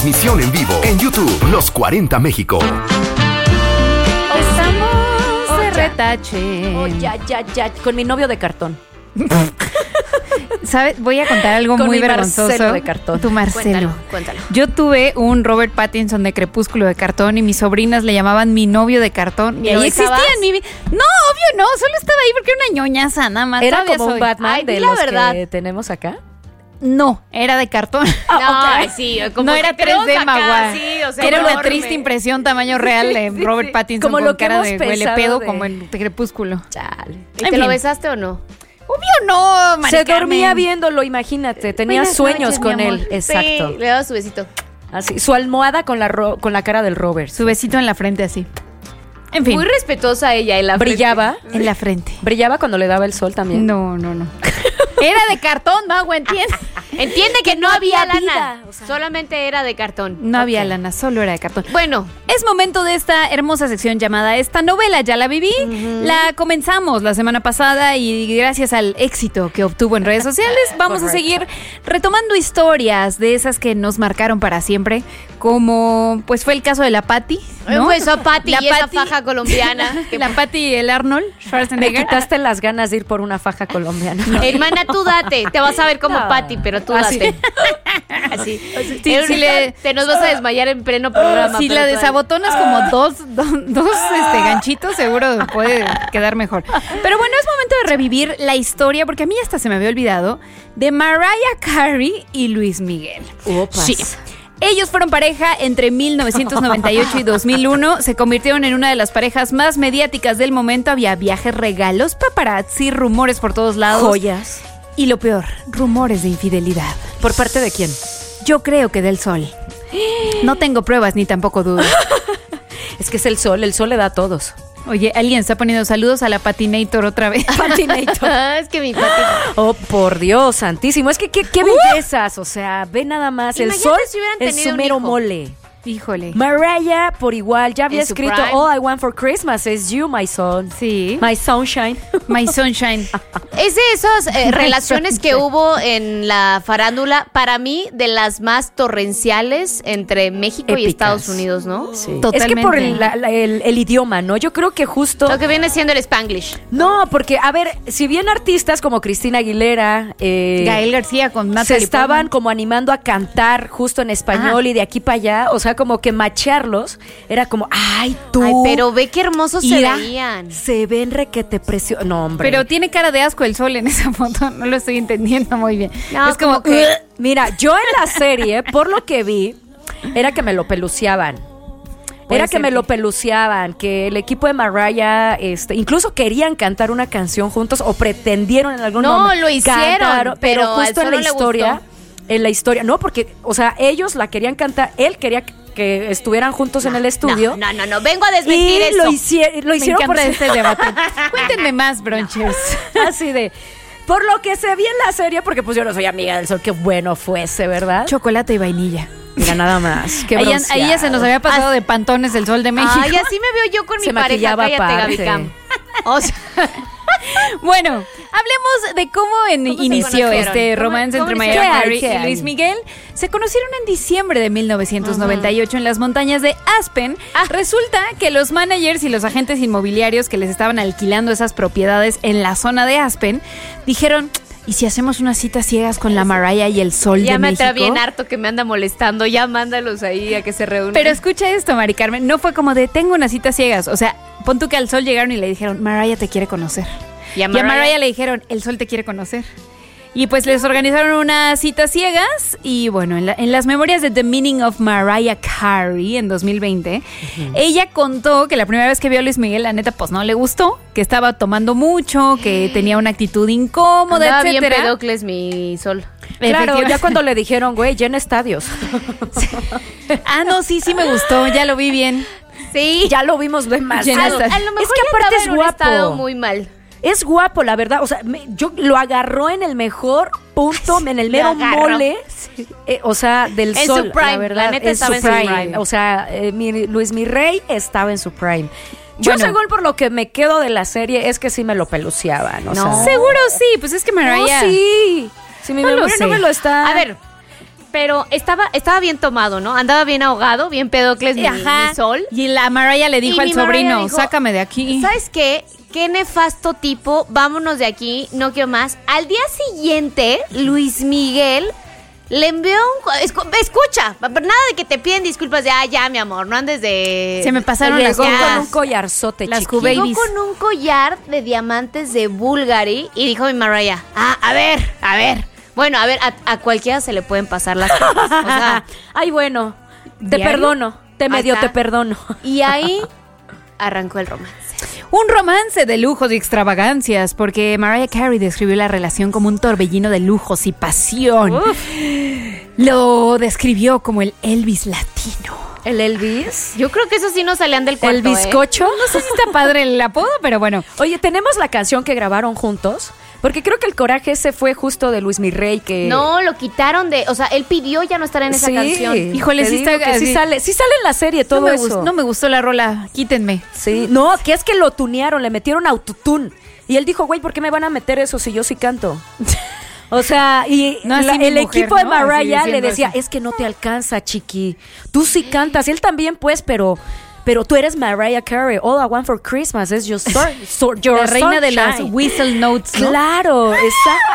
Misión en vivo en YouTube, Los 40 México. Estamos de retache. Ya, con mi novio de cartón. ¿Sabes? Voy a contar algo Con muy mi vergonzoso. Marcelo de cartón. Tu Marcelo. Cuéntalo. Yo tuve un Robert Pattinson de Crepúsculo de cartón y mis sobrinas le llamaban mi novio de cartón. Y ¿Lo ahí existía besabas? en mi vida. No, obvio no, solo estaba ahí porque era una ñoñaza, nada más. Era Todavía como un soy. Batman Ay, de di la los verdad. que tenemos acá. No, era de cartón. No, sí, como No que era tenemos 3D, acá, Magua. sí, o sea, Era una enorme. triste impresión tamaño real de Robert Pattinson Como con lo que cara hemos de huele pensado pedo de- como en Crepúsculo. Chale. ¿Y En te lo fin. besaste o no? Obvio no, Mari Se Carmen. dormía viéndolo, imagínate. Tenía Buenas sueños noches, con mi amor. él. Exacto. Sí, le daba su besito. Así, su almohada con la cara del Robert. Su besito en la frente así. En fin, Muy respetuosa ella. Y la Brillaba. en la frente. Brillaba cuando le daba el sol también. No. Era de cartón, Magua, ¿entiendes? Entiende que no había lana. vida, o sea. Solamente era de cartón. No había lana, solo era de cartón. Bueno, Es momento de esta hermosa sección llamada Esta Novela Ya La Viví. La comenzamos la semana pasada y gracias al éxito que obtuvo en redes sociales vamos a seguir retomando historias de esas que nos marcaron para siempre, como pues fue el caso de la Patty, ¿no? un beso a Patty La y esa Patty. faja colombiana. La Patty y el Arnold Me Schwarzenegger. quitaste las ganas de ir por una faja colombiana. Hermana, tú date. Te vas a ver como No. Patty, pero tú Así. date. Así. Sí, Ahorita sí le- te nos vas a desmayar en pleno programa. Si pero la tú dale. desabotonas como dos ganchitos, seguro puede quedar mejor. Pero bueno, es momento de revivir la historia, porque a mí hasta se me había olvidado, de Mariah Carey y Luis Miguel. Opas. Sí. Ellos fueron pareja entre 1998 y 2001. Se convirtieron en una de las parejas más mediáticas del momento. Había viajes, regalos, paparazzi, rumores por todos lados. Joyas. Y lo peor, rumores de infidelidad. ¿Por parte de quién? Yo creo que del Sol. No tengo pruebas ni tampoco dudas. Es que es el sol le da a todos. Oye, alguien está poniendo saludos a la Patinator otra vez. Es que mi Patty. Oh, por Dios santísimo. Es que qué bellezas. O sea, ve nada más. El Imagínate sol si hubieran es tenido su un mero hijo. mole. Híjole. Mariah, por igual, ya había En su escrito prime. All I want for Christmas is you, my son. Sí. My sunshine. My Sunshine. Es de esas relaciones que hubo en la farándula, para mí, de las más torrenciales entre México y Épicas. Estados Unidos, ¿no? Sí. Totalmente. Es que por el idioma, ¿no? Yo creo que justo... Lo que viene siendo el Spanglish. No, porque, a ver, si bien artistas como Cristina Aguilera... Gael García con se Natalie estaban Portman. como animando a cantar justo en español y de aquí para allá, o sea, como que machearlos, era como, ay, tú. Ay, pero ve qué hermosos Mira, se veían. Se ven requete preciosos. No, hombre. Pero tiene cara de asco el Sol en esa foto. No lo estoy entendiendo muy bien. No, es como como que- Mira, yo en la serie, por lo que vi, era que me lo peluceaban. Era que me lo peluceaban, que el equipo de Mariah, incluso querían cantar una canción juntos o pretendieron en algún No, momento. lo hicieron, Cantaron, pero al justo en Sol la no le historia, gustó. en la historia, no, porque, o sea, ellos la querían cantar, él quería que estuvieran juntos en el estudio. No, vengo a desmentir Y eso. lo hicieron Me por encanta este debate. Cuéntenme más, bronchers. así de. Por lo que se vi en la serie, porque pues yo no soy amiga del Sol, qué bueno fuese, ¿verdad? Chocolate y vainilla. Mira, nada más. Qué Ahí ya bronceado. se nos había pasado de pantones el Sol de México. Ay, así me veo yo con mi Se pareja. maquillaba Cállate, aparte. Gabicam. O sea, Bueno, hablemos de cómo se inició conocieron? este ¿Cómo- romance cómo entre inició? Mariah ¿Qué hay? Carey ¿Qué y hay? Luis Miguel. Se conocieron en diciembre de 1998 en las montañas de Aspen. Resulta que los managers y los agentes inmobiliarios que les estaban alquilando esas propiedades en la zona de Aspen dijeron, ¿y si hacemos unas citas ciegas con la Mariah y el Sol ya de me México? atrae bien harto que me anda molestando. Ya mándalos ahí a que se reúnan. Pero escucha esto, Mari Carmen, no fue como de tengo unas citas ciegas. O sea, pon tú que al Sol llegaron y le dijeron, Mariah te quiere conocer. Y a Y a Mariah le dijeron, el Sol te quiere conocer. Y pues les organizaron unas citas ciegas y bueno, en las memorias de The Meaning of Mariah Carey en 2020, ella contó que la primera vez que vio a Luis Miguel, la neta, pues no le gustó, que estaba tomando mucho, que tenía una actitud incómoda, Andaba bien etcétera. pedocles mi Sol. Claro, Efectivamente. ya cuando le dijeron, güey, llena estadios. Ah, no, sí me gustó, ya lo vi bien. Sí. Ya lo vimos demasiado. Llena A lo mejor es que ya aparte andaba es en un estado guapo. muy mal. Es guapo, la verdad. O sea, yo lo agarró en el mejor punto, en el mero agarró. mole. O sea, del En sol. su prime, la verdad. la neta en estaba su en su prime. prime. O sea, Luis mi rey estaba en su prime. Yo, Bueno. según por lo que me quedo de la serie, es que sí me lo peluceaban. O sea, Seguro sí, pues es que Mariah... No, sí. Si mi No lo memoria no sé. me lo está. A ver, Pero estaba bien tomado, ¿no? Andaba bien ahogado, bien pedocles mi Sol. Y la Mariah le dijo Y al mi Mariah sobrino, dijo, sácame de aquí. ¿Sabes qué? Qué nefasto tipo, vámonos de aquí, no quiero más. Al día siguiente, Luis Miguel le envió escucha, nada de que te piden disculpas de, ya, mi amor, no andes de... Se me pasaron Llegó las con gas. un collarzote, Las chiquito. Q-Babies. Llegó con un collar de diamantes de Bulgari y dijo mi Mariah, a ver. Bueno, a ver, a cualquiera se le pueden pasar las cosas. O sea, Ay, bueno, te ¿diario? perdono. Te perdono. y ahí arrancó el romance. Un romance de lujos y extravagancias, porque Mariah Carey describió la relación como un torbellino de lujos y pasión. Lo describió como el Elvis latino. ¿El Elvis? Yo creo que eso sí no salían del cuarto, ¿El bizcocho? No sé si está padre el apodo, pero bueno. Oye, tenemos la canción que grabaron juntos, porque creo que el coraje ese fue justo de Luis Mirrey que... No, lo quitaron de... O sea, él pidió ya no estar en esa Sí. canción. Híjole, Te sí digo está que así. sí sale en la serie todo eso. No me gustó la rola, quítenme. Sí, no, que es que lo tunearon, le metieron autotune. Y él dijo, güey, ¿por qué me van a meter eso si yo sí canto? O sea, y No, así mi el mujer, equipo de ¿no? Así Mariah diciendo le decía, eso. es que no te alcanza, chiqui. Tú sí cantas. Y él también, pues, pero tú eres Mariah Carey. All I want for Christmas is your La reina de las sunshine. whistle notes, ¿no? Claro, exacto.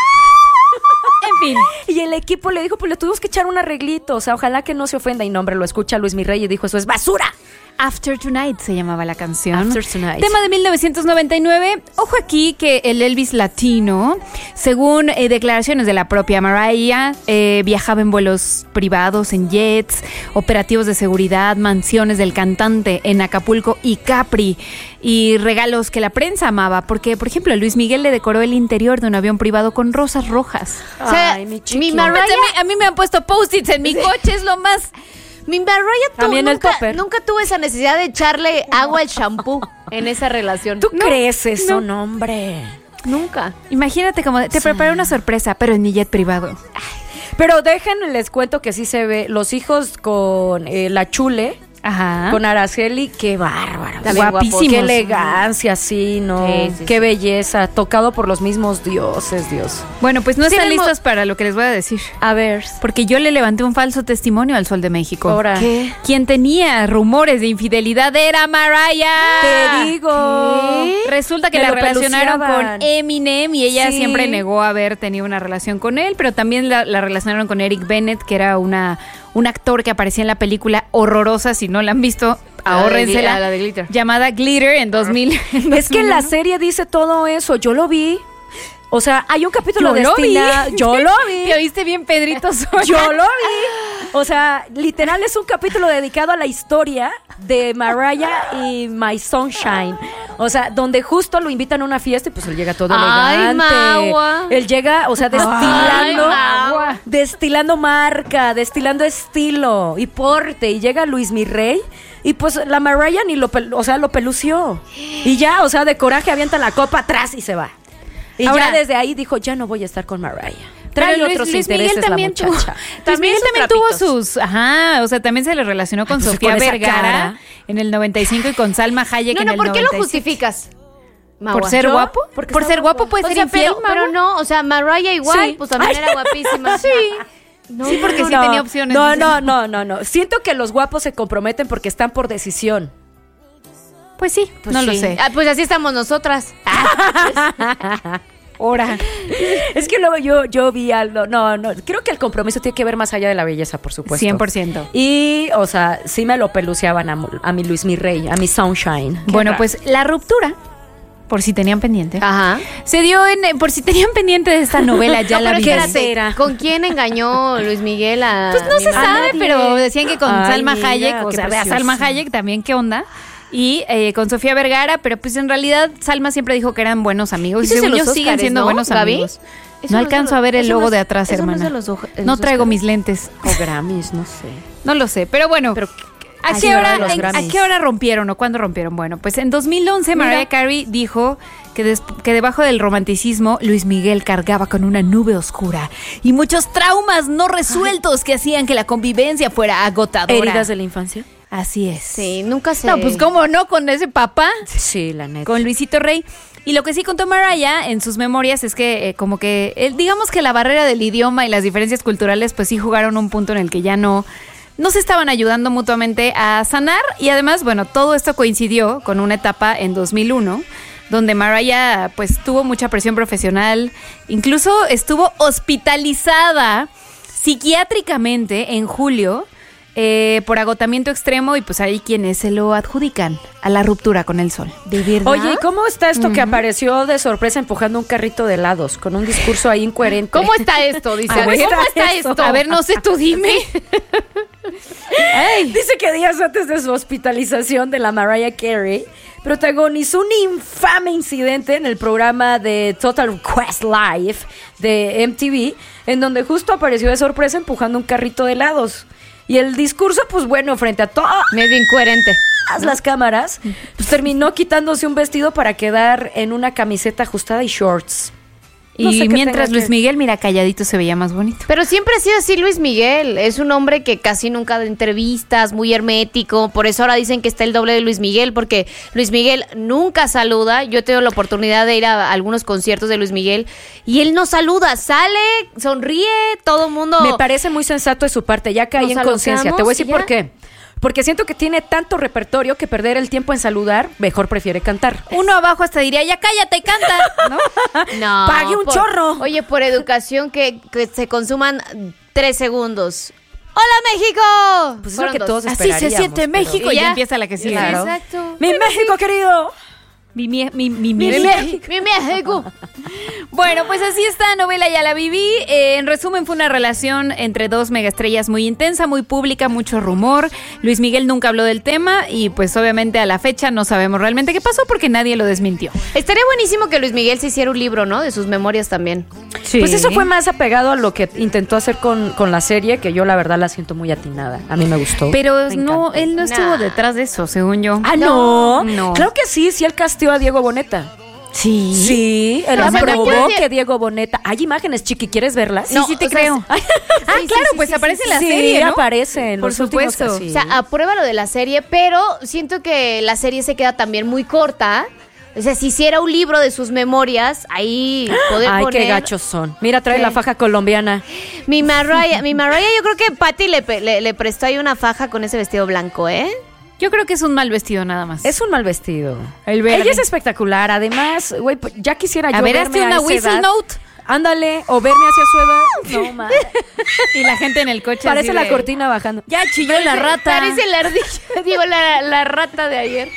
En fin. Y el equipo le dijo, pues le tuvimos que echar un arreglito. O sea, ojalá que no se ofenda. Y no, hombre, lo escucha Luis Mirrey y dijo, eso es basura. After Tonight se llamaba la canción. After Tonight. Tema de 1999. Ojo aquí que el Elvis latino, según declaraciones de la propia Mariah, viajaba en vuelos privados, en jets, operativos de seguridad, mansiones del cantante en Acapulco y Capri, y regalos que la prensa amaba, porque, por ejemplo, Luis Miguel le decoró el interior de un avión privado con rosas rojas. O sea, Ay, mi chiqui. mi Mariah... A mí me han puesto post-its en mi coche, es lo más... Mi Mariah También el topper. nunca tuvo esa necesidad de echarle agua al shampoo en esa relación. ¿Tú crees eso, no, hombre? Nunca. Imagínate como te preparé una sorpresa, pero en mi jet privado. Pero les cuento que sí se ve. Los hijos con la Chule, Ajá. con Araceli, qué bárbaro. También Guapísimos. Qué elegancia, sí, ¿no? Sí, Qué sí. belleza. Tocado por los mismos dioses, Dios. Bueno, pues no Sí, están vemos- listos para lo que les voy a decir. A ver. Porque yo le levanté un falso testimonio al Sol de México. Ahora. ¿Qué? Quien tenía rumores de infidelidad era Mariah. Te digo. Resulta que Me la lo relacionaron peluceaban. con Eminem y ella Sí. siempre negó haber tenido una relación con él, pero también la relacionaron con Eric Bennett, que era un actor que aparecía en la película horrorosa, si no la han visto, ahórrensela, La de Glitter. llamada Glitter en 2000. Es que la serie dice todo eso. Yo lo vi. O sea, hay un capítulo Yo lo vi. destinado. Yo lo vi. ¿Te oíste bien, Pedrito Sola? Yo lo vi. O sea, literal es un capítulo dedicado a la historia de Mariah y My Sunshine. O sea, donde justo lo invitan a una fiesta y pues él llega todo Ay, elegante. Magua. Él llega, o sea, destilando, Magua. destilando marca, destilando estilo y porte. Y llega Luis Mirrey y pues la Mariah ni lo pelució. Y ya, o sea, de coraje avienta la copa atrás y se va. Y Ahora- ya desde ahí dijo, ya no voy a estar con Mariah. Trae Pero otros Luis Miguel intereses también la muchacha. Luis Miguel sus también tuvo trapitos. sus... Ajá, o sea, también se le relacionó con pues, Sofía con esa Vergara cara. en el 95 y con Salma Hayek No, en no, el ¿por qué lo 97. justificas? ¿Por Magua? ser ¿Yo? guapo? Porque ¿Por está ser guapo guapo. puede O ser sea, infiel, pero Magua? no, o sea, Mariah igual, Sí. pues también era guapísima. Sí. Sí, porque sí tenía opciones. No, dice. no. Siento que los guapos se comprometen porque están por decisión. Pues sí, Pues no lo sí. sé. Ah, pues así estamos nosotras. Ahora. Es que luego yo vi algo. No, creo que el compromiso tiene que ver más allá de la belleza, por supuesto. 100%. Y, o sea, sí me lo peluceaban a mi Luis Mirrey, a mi Sunshine. Bueno, pues la ruptura, por si tenían pendiente, Ajá. se dio por si tenían pendiente de esta novela, ya No, la pero vi. espérate, ¿con quién engañó Luis Miguel a Pues no mi se madre? sabe, nadie. pero decían que con Ay, Salma mira, Hayek, o qué sea, ve a preciosa. Salma Hayek también, ¿qué onda? Y con Sofía Vergara, pero pues en realidad Salma siempre dijo que eran buenos amigos. Y Eso es en según yo los siguen Óscares, siendo ¿no, buenos Gaby? amigos. Eso No no alcanzo es- a ver el eso logo no es- de atrás, eso no es hermana. de los en No los traigo Óscares. mis lentes. O Grammys, no sé. No lo sé, pero bueno. Pero, ¿A así qué, era hora, de los ¿A Grammys. qué hora rompieron o cuándo rompieron? Bueno, pues en 2011 Mira. Mariah Carey dijo que debajo del romanticismo Luis Miguel cargaba con una nube oscura y muchos traumas no resueltos que hacían que la convivencia fuera agotadora. ¿Heridas de la infancia? Así es. Sí, nunca se... No, pues cómo no, con ese papá, Sí, la neta. con Luisito Rey. Y lo que sí contó Mariah en sus memorias es que como que, digamos que la barrera del idioma y las diferencias culturales pues sí jugaron un punto en el que ya no se estaban ayudando mutuamente a sanar. Y además, bueno, todo esto coincidió con una etapa en 2001 donde Mariah pues tuvo mucha presión profesional, incluso estuvo hospitalizada psiquiátricamente en julio por agotamiento extremo y pues hay quienes se lo adjudican a la ruptura con el sol. ¿De verdad? Oye, ¿y cómo está esto que apareció de sorpresa empujando un carrito de helados con un discurso ahí incoherente? ¿Cómo está esto? Dice, A ver, ¿cómo está eso. esto? A ver, no sé, tú dime. Ay. Dice que días antes de su hospitalización de la Mariah Carey, protagonizó un infame incidente en el programa de Total Request Live de MTV, en donde justo apareció de sorpresa empujando un carrito de helados. Y el discurso, pues bueno, frente a todas Medio incoherente. las cámaras, pues terminó quitándose un vestido para quedar en una camiseta ajustada y shorts. No sé Y qué mientras tenga Luis que- Miguel, mira, calladito se veía más bonito. Pero siempre ha sido así Luis Miguel. Es un hombre que casi nunca da entrevistas, muy hermético. Por eso ahora dicen que está el doble de Luis Miguel, porque Luis Miguel nunca saluda. Yo he tenido la oportunidad de ir a algunos conciertos de Luis Miguel y él no saluda. Sale, sonríe, todo mundo... Me parece muy sensato de su parte, ya caí Nos en conciencia. Te voy a decir saludamos por y ya. qué. Porque siento que tiene tanto repertorio que perder el tiempo en saludar, mejor prefiere cantar. Uno abajo hasta diría, ya cállate y canta, ¿no? No, Pague un chorro. Oye, por educación que se consuman 3 segundos. ¡Hola, México! Pues es Fueron lo que 2. todos Así se esperaríamos, siente pero- México Y y ya ya. empieza la que sigue. Claro. Exacto. ¡Mi México querido! Mi Mi México. México. Bueno, pues así está novela, ya la viví. En resumen, fue una relación entre dos megaestrellas muy intensa, muy pública, mucho rumor. Luis Miguel nunca habló del tema y pues obviamente a la fecha no sabemos realmente qué pasó porque nadie lo desmintió. Estaría buenísimo que Luis Miguel se hiciera un libro, ¿no? De sus memorias también. Pues eso fue más apegado a lo que intentó hacer con la serie, que yo la verdad la siento muy atinada. A mí me gustó. Pero Me no, encantó. él no estuvo Nah. detrás de eso, según yo. Ah, no. No. Claro que sí, él casteó a Diego Boneta. Sí. Sí, él No, pero aprobó yo- que Diego Boneta. Hay imágenes, Chiqui, ¿quieres verlas? Sí, No, sí te o sea, creo. sí, Ah, sí, claro, sí, pues sí, aparece en la Sí, serie, ¿no? aparece en Por los últimos supuesto. casi. O sea, aprueba lo de la serie, pero siento que la serie se queda también muy corta. O sea, si hiciera un libro de sus memorias, ahí poder Ay, poner... qué gachos son. Mira, trae ¿Qué? la faja colombiana. Mi Mariah, yo creo que Patty le prestó ahí una faja con ese vestido blanco, ¿eh? Yo creo que es un mal vestido nada más. Es un mal vestido. El verde. Ella es espectacular. Además, güey, pues, ya quisiera yo A ver, verme hazte una esa whistle edad. note. Ándale, o verme hacia su edad. No, ma. Y la gente en el coche Parece así la de, cortina bajando. Ya chilló la rata. Parece la ardilla, digo, la rata de ayer.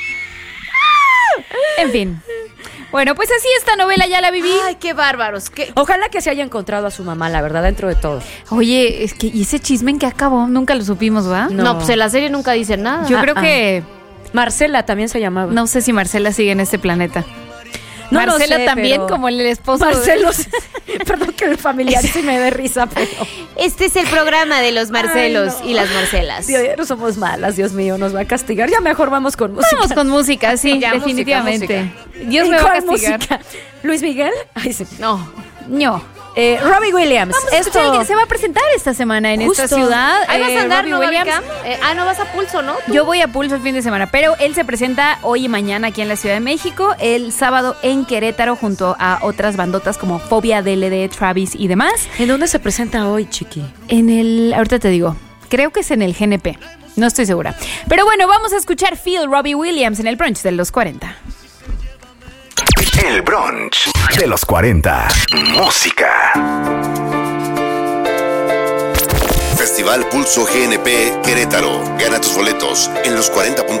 En fin. Bueno, pues así esta novela ya la viví. Ay, qué bárbaros. Ojalá que se haya encontrado a su mamá, la verdad, dentro de todo. Oye, es que ¿y ese chisme en qué acabó? Nunca lo supimos, ¿va? No, pues en la serie nunca dicen nada. Yo creo que Marcela también se llamaba. no sé si Marcela sigue en este planeta. No lo Marcelo sé, también, pero- como el esposo. de- Marcelo, perdón que el familiar sí me dé risa, pero... Este es el programa de los Marcelos Ay, no. y las Marcelas. Dios, ya no somos malas, Dios mío, nos va a castigar. Ya mejor vamos con música. Vamos con música, sí, Ya, definitivamente. música, Dios ¿Y me va a cuál castigar. música? ¿Luis Miguel? Ay, sí. No. No. Robbie Williams. Vamos a escuchar que se va a presentar esta semana en esta Justo. ciudad. Ahí vas a andar, Robbie ¿no, Williams. Babicam? No vas a Pulso, ¿no? Yo voy a Pulso el fin de semana, pero él se presenta hoy y mañana aquí en la Ciudad de México, el sábado en Querétaro junto a otras bandotas como Fobia, DLD, Travis y demás. ¿En dónde se presenta hoy, Chiqui? Ahorita te digo, creo que es en el GNP, no estoy segura. Pero bueno, vamos a escuchar Feel Robbie Williams en el brunch de los 40. El brunch de los 40. Música. Festival Pulso GNP Querétaro. Gana tus boletos en los 40.com.